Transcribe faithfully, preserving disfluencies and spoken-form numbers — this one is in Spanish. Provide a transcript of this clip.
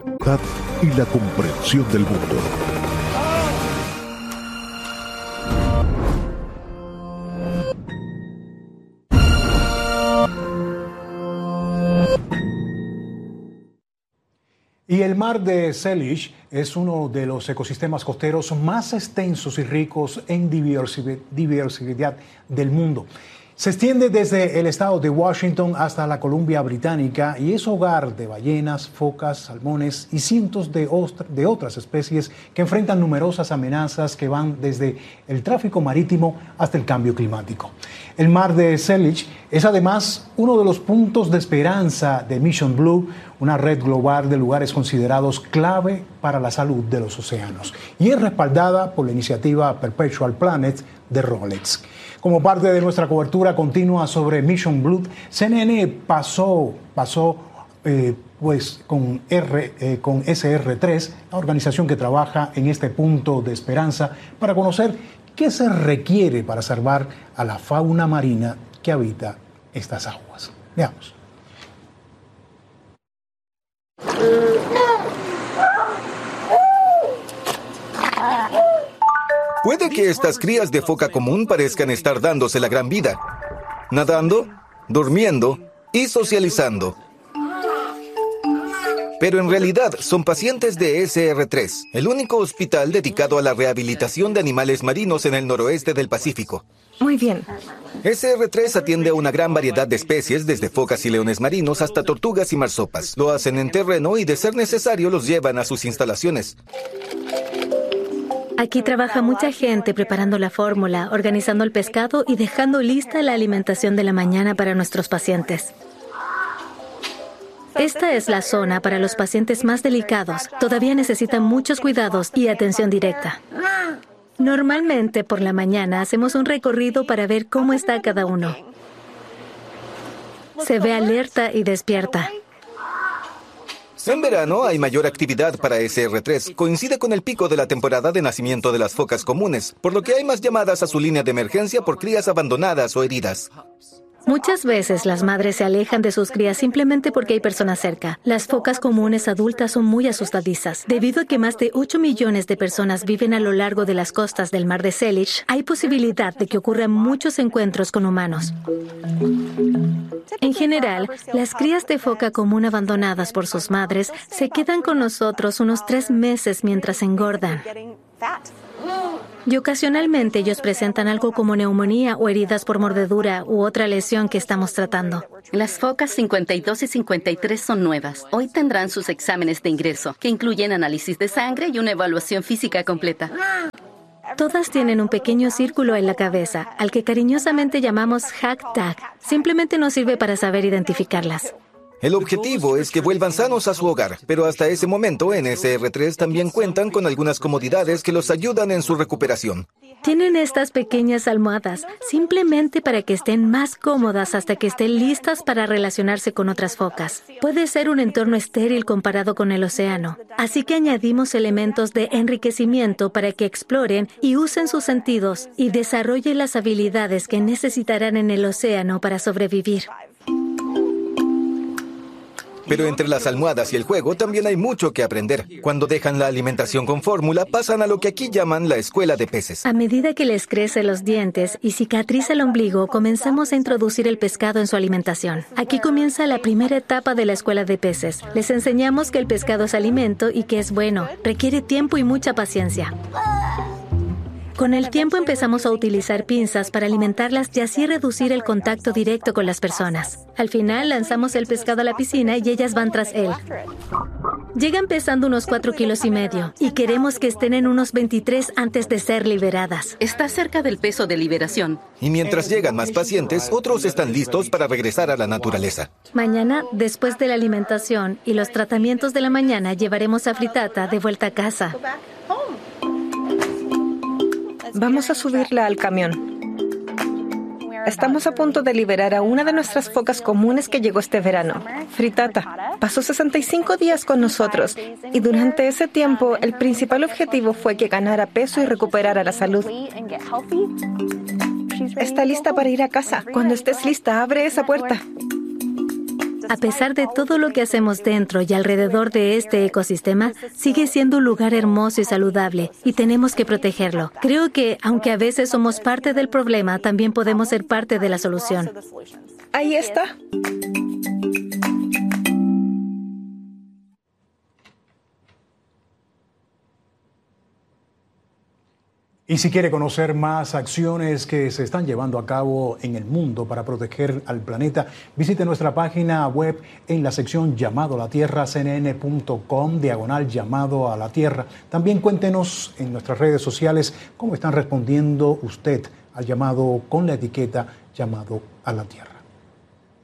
y la comprensión del mundo. Y el mar de Selish es uno de los ecosistemas costeros más extensos y ricos en diversidad del mundo. Se extiende desde el estado de Washington hasta la Columbia Británica y es hogar de ballenas, focas, salmones y cientos de, de otras especies que enfrentan numerosas amenazas que van desde el tráfico marítimo hasta el cambio climático. El mar de Selish es además uno de los puntos de esperanza de Mission Blue, una red global de lugares considerados clave para la salud de los océanos, y es respaldada por la iniciativa Perpetual Planet de Rolex. Como parte de nuestra cobertura continua sobre Mission Blue, C N N pasó, pasó eh, pues con, R, eh, con S R tres, la organización que trabaja en este punto de esperanza, para conocer qué se requiere para salvar a la fauna marina que habita estas aguas. Veamos. Puede que estas crías de foca común parezcan estar dándose la gran vida, nadando, durmiendo y socializando. Pero en realidad son pacientes de S R tres, el único hospital dedicado a la rehabilitación de animales marinos en el noroeste del Pacífico. Muy bien. S R tres atiende a una gran variedad de especies, desde focas y leones marinos hasta tortugas y marsopas. Lo hacen en terreno y, de ser necesario, los llevan a sus instalaciones. Aquí trabaja mucha gente preparando la fórmula, organizando el pescado y dejando lista la alimentación de la mañana para nuestros pacientes. Esta es la zona para los pacientes más delicados. Todavía necesitan muchos cuidados y atención directa. Normalmente por la mañana hacemos un recorrido para ver cómo está cada uno. Se ve alerta y despierta. En verano hay mayor actividad para S R tres. Coincide con el pico de la temporada de nacimiento de las focas comunes, por lo que hay más llamadas a su línea de emergencia por crías abandonadas o heridas. Muchas veces las madres se alejan de sus crías simplemente porque hay personas cerca. Las focas comunes adultas son muy asustadizas. Debido a que más de ocho millones de personas viven a lo largo de las costas del mar de Selish, hay posibilidad de que ocurran muchos encuentros con humanos. En general, las crías de foca común abandonadas por sus madres se quedan con nosotros unos tres meses mientras engordan. Y ocasionalmente ellos presentan algo como neumonía o heridas por mordedura u otra lesión que estamos tratando. Las focas cincuenta y dos y cincuenta y tres son nuevas. Hoy tendrán sus exámenes de ingreso, que incluyen análisis de sangre y una evaluación física completa. Todas tienen un pequeño círculo en la cabeza, al que cariñosamente llamamos hack tag. Simplemente nos sirve para saber identificarlas. El objetivo es que vuelvan sanos a su hogar, pero hasta ese momento en S R tres también cuentan con algunas comodidades que los ayudan en su recuperación. Tienen estas pequeñas almohadas, simplemente para que estén más cómodas hasta que estén listas para relacionarse con otras focas. Puede ser un entorno estéril comparado con el océano, así que añadimos elementos de enriquecimiento para que exploren y usen sus sentidos y desarrollen las habilidades que necesitarán en el océano para sobrevivir. Pero entre las almohadas y el juego también hay mucho que aprender. Cuando dejan la alimentación con fórmula, pasan a lo que aquí llaman la escuela de peces. A medida que les crecen los dientes y cicatriza el ombligo, comenzamos a introducir el pescado en su alimentación. Aquí comienza la primera etapa de la escuela de peces. Les enseñamos que el pescado es alimento y que es bueno. Requiere tiempo y mucha paciencia. Con el tiempo empezamos a utilizar pinzas para alimentarlas y así reducir el contacto directo con las personas. Al final lanzamos el pescado a la piscina y ellas van tras él. Llegan pesando unos cuatro kilos y medio y queremos que estén en unos veintitrés antes de ser liberadas. Está cerca del peso de liberación. Y mientras llegan más pacientes, otros están listos para regresar a la naturaleza. Mañana, después de la alimentación y los tratamientos de la mañana, llevaremos a Fritata de vuelta a casa. Vamos a subirla al camión. Estamos a punto de liberar a una de nuestras focas comunes que llegó este verano, Fritata. Pasó sesenta y cinco días con nosotros y durante ese tiempo el principal objetivo fue que ganara peso y recuperara la salud. Está lista para ir a casa. Cuando estés lista, abre esa puerta. A pesar de todo lo que hacemos dentro y alrededor de este ecosistema, sigue siendo un lugar hermoso y saludable, y tenemos que protegerlo. Creo que, aunque a veces somos parte del problema, también podemos ser parte de la solución. Ahí está. Y si quiere conocer más acciones que se están llevando a cabo en el mundo para proteger al planeta, visite nuestra página web en la sección Llamado a la Tierra, c n n punto com, diagonal Llamado a la Tierra. También cuéntenos en nuestras redes sociales cómo están respondiendo usted al llamado con la etiqueta Llamado a la Tierra.